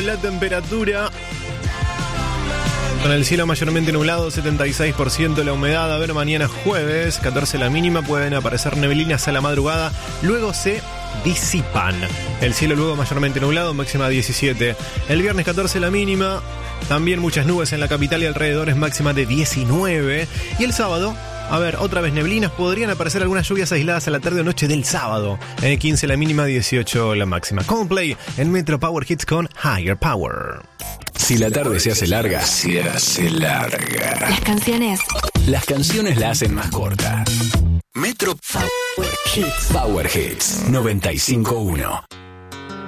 la temperatura. Con el cielo mayormente nublado, 76% la humedad. A ver, mañana jueves, 14 la mínima. Pueden aparecer neblinas a la madrugada. Luego se disipan. El cielo luego mayormente nublado, máxima 17. El viernes 14 la mínima. También muchas nubes en la capital y alrededores, máxima de 19. Y el sábado, a ver, otra vez neblinas. Podrían aparecer algunas lluvias aisladas a la tarde o noche del sábado. 15 la mínima, 18 la máxima. Coldplay en Metro Power Hits con Higher Power. Si la tarde se hace larga, se hace larga. Las canciones la hacen más corta. Metro Power Hits. Power Hits 95.1.